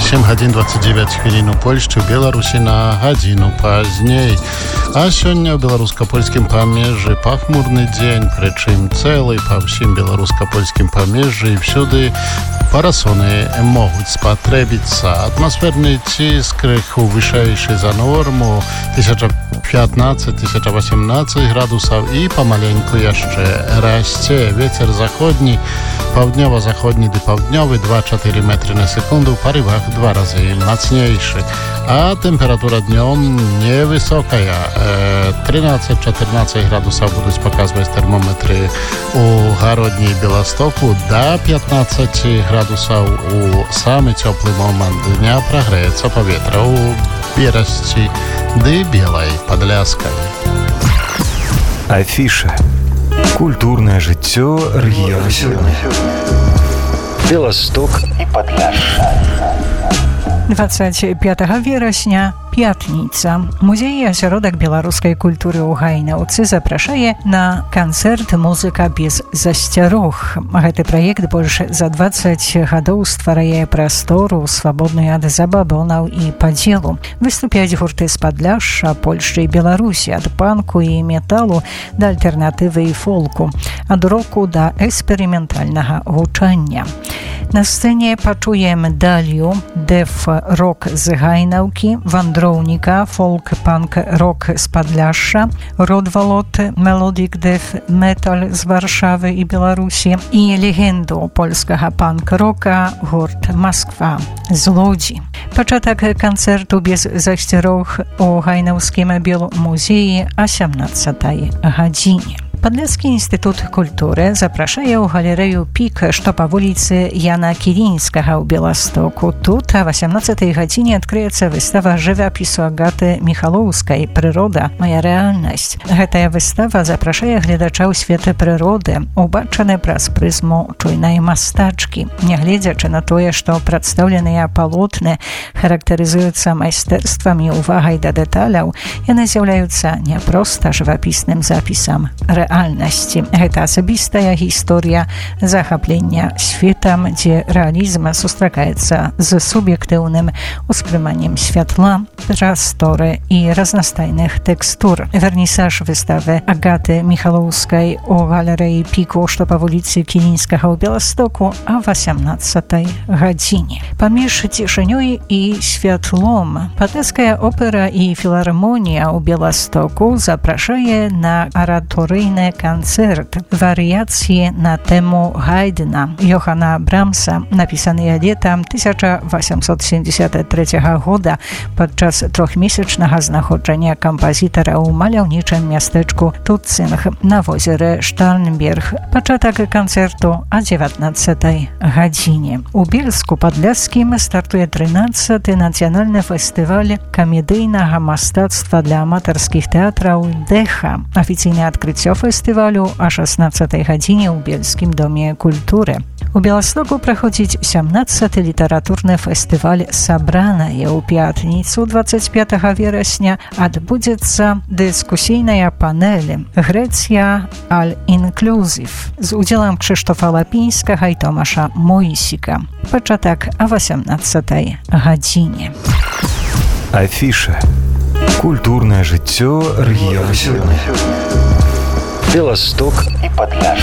7 гадзін 29 хвілін у Польшчы, у Беларусі на гадзіну пазней. А сёння ў беларуска-польскім памежжы пахмурны дзень, прычым цэлы па ўсім беларуска-польскім памежжы і всюды парасоны могуць спатрэбіцца. Атмасферны ціск крыху вышэйшы за норму 1015-1018 градусаў і памаленьку яшчэ расце. Вецер заходні, паўднёва-заходні ды паўднёвы 2-4 метры на секунду, в парывах 2 разы мацнейшы. А тэмпература днём невысокая, 13-14 градусаў будуць паказваць тэрмометры у гародні і Беластоку, да 15 градусаў у самы цёплы момант дня прагрэецца паветра ў Берасці ды Белай Падляскай. Афіша. Культурное жыццё рэгіёну сёння. Беласток і Падляшша. 25 верасня, пятніца. Музей і асяродак беларускай культуры ў Гайнаўцы запрашае на канцэрт «Музыка без засцярог». Гэты праект больш за 20 гадоў стварае прастору, свабодную ад забабонаў і падзелу. Выступяць гурты з Падляшша, Польшчы і Беларусі, ад панку і металу да альтэрнатывы і фолку, ад року да эксперыментальнага гучання. На сцэне пачуем Далью, дэф-рок з Гайнаўкі, вандроўніка, фолк-панк-рок з Падляшша, Родвалот, мелодик дэф-метал з Варшавы і Беларусі і легенду польскага панк-рока гурт Масква з Лодзі. Пачатак канцэрту без засцярог у Гайнаўскім белмузеі о 17 гадзіне. Падляскі інстытут культуры запрашае ў галерэю «Пік», што па вуліцы Яна Кілінскага ў Беластоку. Тут о 18 гадзіне адкрыецца выстава жывапісу Агаты Міхалоўскай «Прырода. Моя рэальнасць». Гэтая выстава запрашае гледача ў свет прыроды, убачаны праз прызму чуйнай мастачкі. Нягледзячы на тое, што прадстаўленыя палотны характарызуюцца майстэрствам і увагай да дэталяў, яны з'яўляюцца не проста жывапісным запісам рэальнасці. Гэта асабістая гісторыя захаплення светам, дзе рэалізм сустракаецца з суб'ектыўным успрыманнем святла, прасторы і разнастайных тэкстур. Вернісаж выставы Агаты Міхалоўскай у галерэі «Піку», што па вуліцы Кілінскага ў Беластоку о 18 гадзіне. Паміж цішынёй і святлом Падляская опера і філармонія ў Беластоку запрашае на араторыйны канцэрт варыяцыі на тэму Гайдна Йохана Брамса, напісаныя летам 1873 года падчас трохмесячнага знаходжання кампазітара ў маляўнічым мястэчку Туцинг на возеры Штарнберг. Пачатак канцэрту о 19 гадзіне. У Бельску-Падляскім стартуе 13-й нацыянальны фестываль камедыйнага мастацтва для аматарскіх тэатраў «Дэха». Афіцыйнае адкрыццё фестывалю о 16 гадзіне ў Бельскім доме культуры. У Беластоку праходзіць 17-й літаратурны фестываль «Сабранае». У пятніцу 25 верасня адбудзецца дыскусійная панель «Грэція аль-інклюзів» з удзелам Крzysztofa Лапінскага і Томаша Мойсіка. Пачатак о 18 гадзіне. Афіша. Культурное жыццё рэгіёну сёння. Беласток і Падляшша.